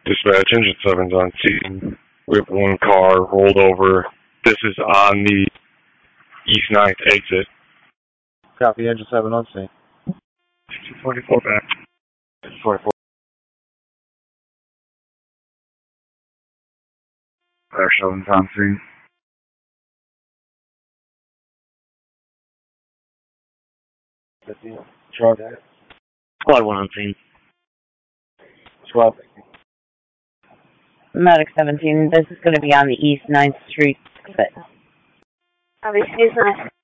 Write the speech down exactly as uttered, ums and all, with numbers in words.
Dispatch, Engine seven's on scene. We have one car rolled over. This is on the East ninth exit. Copy, Engine seven on scene. two forty-four back. forty-four. Fire seven's on scene. fifteen. Squad. Squad one on scene. Squad. Medic seventeen, this is going to be on the East ninth Street exit. Obviously, it's not.